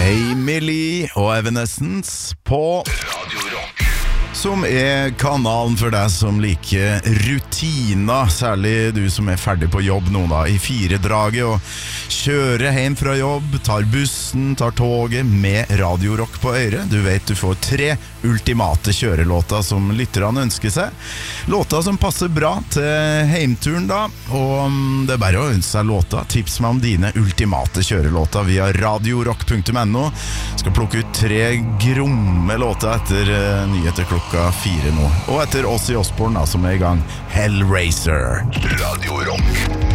Amy Lee og Evanescence på Radio Rock, som kanalen for deg som liker rutiner, særlig du som ferdig på jobb nå da, i 4-draget og kjører hjem fra jobb, tar bussen, tar toget med Radio Rock på øret. Du vet du får 3 ultimate kjørelåter som lytterne ønsker seg. Låter som passer bra til heimturen da, og det bare å ønske seg låter. Tips meg om dine ultimate kjørelåter via radiorock.no. Skal plukke ut 3 gromme låter etter nyheter klokka 4 nå. Og etter Ozzy Osbourne da, som i gang. Hellraiser. Radio Rock.